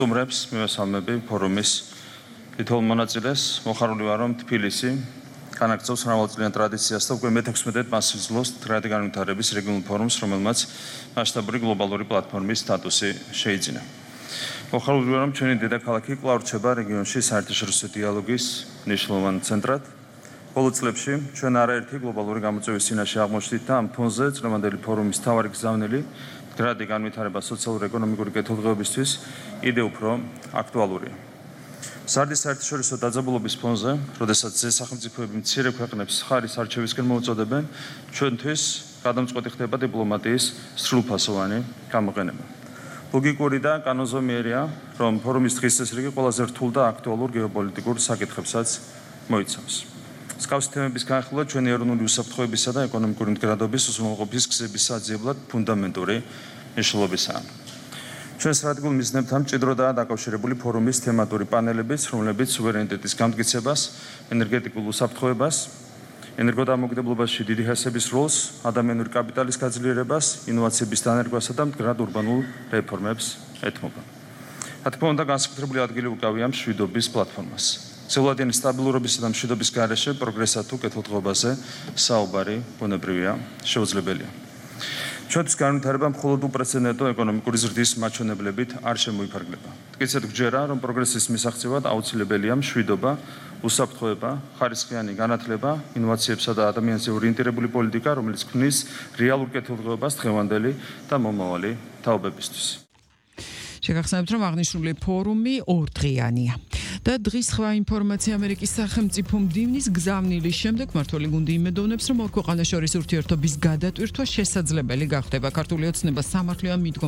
უმრებს მივესალმები ფორუმის თითოეულ მონაწილეს. მოხარული ვარ, რომ თბილისი განაგრძობს მრავალწლიან ტრადიციას და უკვე მე-16 მასშტაბის მდგრადი განვითარების რეგიონულ ფორუმს, რომელმაც მასშტაბური გლობალური პლატფორმის სტატუსი შეიძინა. მოხარული ვარ, რომ ჩვენი დედაქალაქი კვლავ რჩება რეგიონში საერთაშორისო დიალოგის მნიშვნელოვან ცენტრად. ბოლო წლებში ჩვენ არაერთი გლობალური გამოწვევის წინაშე აღმოჩნდით და ამ ფონზე წლევანდელი ფორუმის მთავარი გზავნილი მდგრადი განვითარება სოციალურ-ეკონომიკური კეთილდღეობისთვის კიდევ უფრო აქტუალურია. სარდის საერთაშორისო დაძაბულობის ფონზე, როდესაც ზესახელმწიფოები მცირე ქვეყნებს ხარის არჩევისკენ მოუწოდებენ, ჩვენთვის გადამწყვეტი ხდება დიპლომატიის სრულფასოვანი გამოყენება. ლოგიკური და კანონზომიერია, რომ ფორუმის დღის წესრიგი ყველაზე რთულ და აქტუალურ გეოპოლიტიკურ საკითხებსაც მოიცავს. მსგავსი თემების განხილვა ჩვენი ეროვნული უსაფრთხოებისა და ეკონომიკური მდგრადობის უზრუნველყოფის გზების საძიებლად ფუნდამენტური მნიშვნელობისაა. ჩვენ სტრატეგიულ მიზნებთან მჭიდროდაა დაკავშირებული ფორუმის თემატური პანელებიც, რომლებიც სუვერენიტეტის გამტკიცებას, ენერგეტიკულ უსაფრთხოებას, ენერგოდამოუკიდებლობაში დიდი ჰესების როლს, ადამიანური კაპიტალის გაძლიერებას, ინოვაციების დანერგვასა და მდგრად ურბანულ რეფორმებს ეთმობა. რა თქმა უნდა, განსაკუთრებული ადგილი უკავია მშვიდობის პლატფორმას. გრძელვადიანი სტაბილურობისა და მშვიდობის გარეშე პროგრესსა თუ კეთილდღეობაზე საუბარი ბუნებრივია, შეუძლებელია. ჩვენთვის განვითარება მხოლოდ უპრეცედენტო ეკონომიკური ზრდის მაჩვენებლებით არ შემოიფარგლება. მტკიცედ გვჯერა, რომ პროგრესის მისაღწევად აუცილებელია მშვიდობა, უსაფრთხოება, ხარისხიანი განათლება, ინოვაციებსა და ადამიანზე ორიენტირებული პოლიტიკა, რომელიც ქმნის რეალურ კეთილდღეობას დღევანდელი და მომავალი თაობებისთვის. შეგახსენებთ, რომ აღნიშნული ფორუმი ორდღიანია. და დღის სხვა ინფორმაცია ამერიკის სახელმწიფო მდივნის გზავნილის შემდეგ მმართველი გუნდი იმედოვნებს, რომ ორ ქვეყანას შორის ურთიერთობის გადატვირთვა შესაძლებელი გახდება. ქართული ოცნება სამართლიან მიდგომას